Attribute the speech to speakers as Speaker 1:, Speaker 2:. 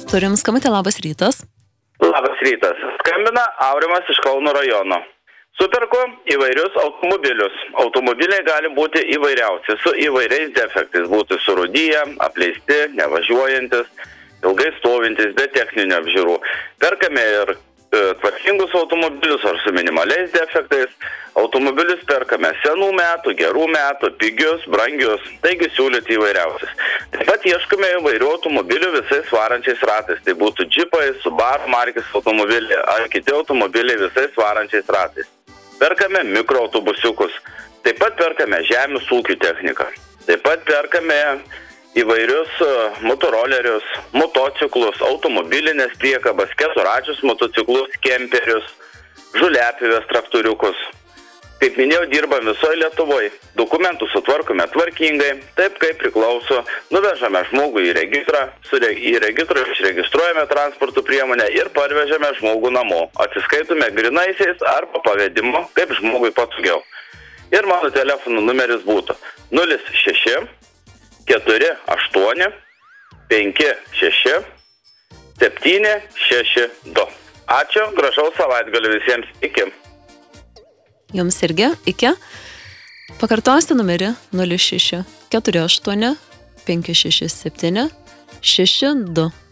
Speaker 1: Turim skambutį, labas rytas.
Speaker 2: Labas rytas. Skambina Aurimas iš Kauno rajono. Superku įvairius automobilius. Automobiliai gali būti įvairiausi, su įvairiais defektais. Būtų surūdiję, apleisti, nevažiuojantis, ilgai stovintis, be techninio apžiūrų. Perkame ir tvarkingus automobilius ar su minimaliais defektais. Automobilius perkame senų metų, gerų metų, pigius, brangius, taigi siūlyti įvairiausius. Taip pat ieškome įvairių automobilių visais varančiais ratais. Tai būtų džipai, Subaru markės automobiliai ar kiti automobiliai visais varančiais ratais. Perkame mikroautobusiukus. Taip pat perkame žemės ūkių techniką. Taip pat perkame įvairius motorolerius, motociklus, automobilinės priekabas, keturračius motociklus, kemperius, žoliapjovės traktoriukus. Kaip minėjau, dirbam visoje Lietuvoje. Dokumentus sutvarkome tvarkingai, taip kaip priklauso. Nuvežame žmogų į registrą, į registrą išregistruojame transporto priemonę ir parvežame žmogų namo. Atsiskaitome grynaisiais arba pavedimu, kaip žmogui patogiau. Ir mano telefono numeris būtų 06 48 56 762. Ačiū, gražaus savaitgalio visiems. Iki.
Speaker 1: Jums irgi, iki. Pakartosiu numerį 06 48 567 62.